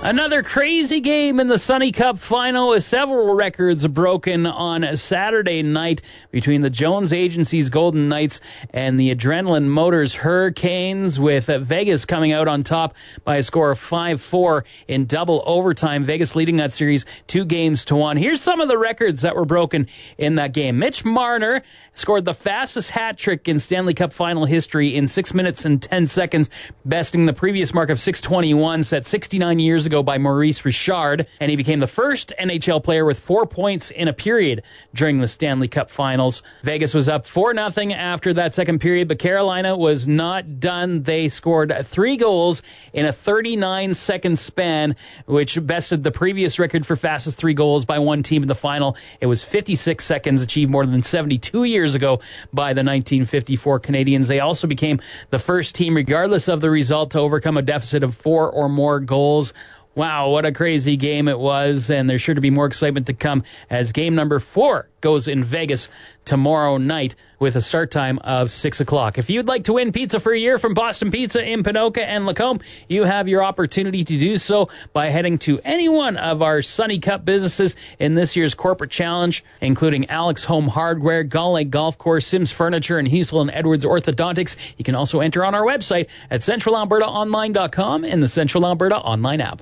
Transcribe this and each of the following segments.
Another crazy game in the Sunny Cup final with several records broken on Saturday night between the Jones Agency's Golden Knights and the Adrenaline Motors Hurricanes, with Vegas coming out on top by a score of 5-4 in double overtime. Vegas leading that series 2-1. Here's some of the records that were broken in that game. Mitch Marner scored the fastest hat trick in Stanley Cup final history in 6 minutes and 10 seconds, besting the previous mark of 6:21 set 69 years ago by Maurice Richard, and he became the first NHL player with 4 points in a period during the Stanley Cup finals. Vegas was up 4-0 after that second period, but Carolina was not done. They scored 3 goals in a 39-second span, which bested the previous record for fastest 3 goals by one team in the final. It was 56 seconds, achieved more than 72 years ago by the 1954 Canadiens. They also became the first team, regardless of the result, to overcome a deficit of 4 or more goals. Wow, what a crazy game it was, and there's sure to be more excitement to come as game number 4 goes in Vegas tomorrow night with a start time of 6 o'clock. If you'd like to win pizza for a year from Boston Pizza in Ponoka and Lacombe, you have your opportunity to do so by heading to any one of our Sunny Cup businesses in this year's corporate challenge, including Alex Home Hardware, Gull Lake Golf Course, Sims Furniture, and Heasel and Edwards Orthodontics. You can also enter on our website at centralalbertaonline.com and the Central Alberta online app.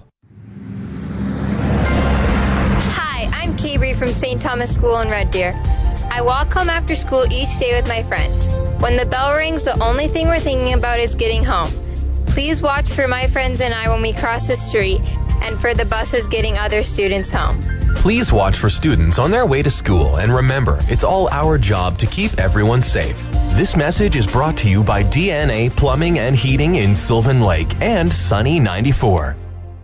I'm Cabri from St. Thomas School in Red Deer. I walk home after school each day with my friends. When the bell rings, the only thing we're thinking about is getting home. Please watch for my friends and I when we cross the street and for the buses getting other students home. Please watch for students on their way to school, and remember, it's all our job to keep everyone safe. This message is brought to you by DNA Plumbing and Heating in Sylvan Lake and Sunny 94.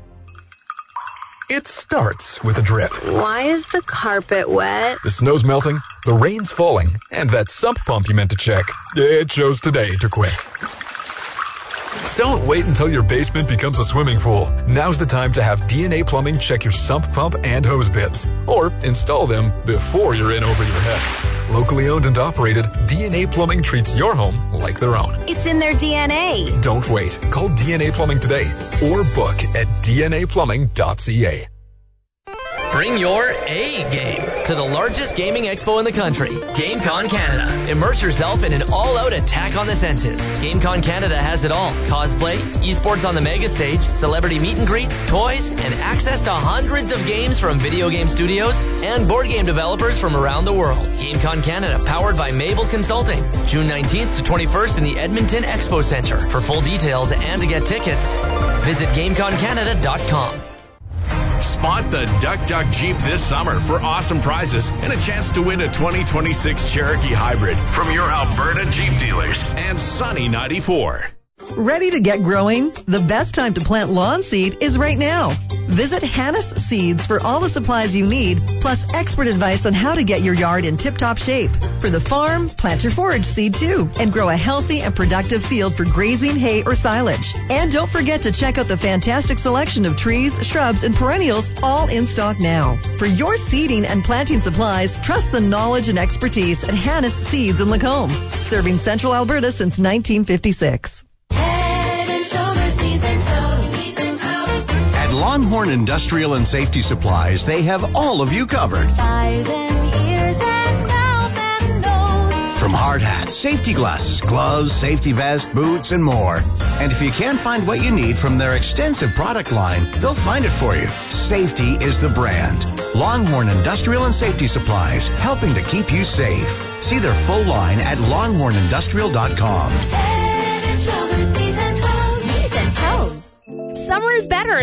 It starts with a drip. Why is the carpet wet? The snow's melting, the rain's falling, and that sump pump you meant to check, it chose today to quit. Don't wait until your basement becomes a swimming pool. Now's the time to have DNA Plumbing check your sump pump and hose bibs, or install them before you're in over your head. Locally owned and operated, DNA Plumbing treats your home like their own. It's in their DNA. Don't wait. Call DNA Plumbing today or book at dnaplumbing.ca. Bring your A game to the largest gaming expo in the country, GameCon Canada. Immerse yourself in an all-out attack on the senses. GameCon Canada has it all. Cosplay, esports on the mega stage, celebrity meet and greets, toys, and access to hundreds of games from video game studios and board game developers from around the world. GameCon Canada, powered by Mabel Consulting. June 19th to 21st in the Edmonton Expo Center. For full details and to get tickets, visit GameConCanada.com. Spot the Duck Duck Jeep this summer for awesome prizes and a chance to win a 2026 Cherokee Hybrid from your Alberta Jeep dealers and Sunny 94. Ready to get growing? The best time to plant lawn seed is right now. Visit Hannes Seeds for all the supplies you need, plus expert advice on how to get your yard in tip-top shape. For the farm, plant your forage seed too, and grow a healthy and productive field for grazing, hay, or silage. And don't forget to check out the fantastic selection of trees, shrubs, and perennials, all in stock now. For your seeding and planting supplies, trust the knowledge and expertise at Hannes Seeds in Lacombe, serving Central Alberta since 1956. At Longhorn Industrial and Safety Supplies, they have all of you covered. Eyes and ears and mouth and nose. From hard hats, safety glasses, gloves, safety vest, boots, and more. And if you can't find what you need from their extensive product line, they'll find it for you. Safety is the brand. Longhorn Industrial and Safety Supplies, helping to keep you safe. See their full line at longhornindustrial.com. Head and shoulders, knees and toes. Summer is better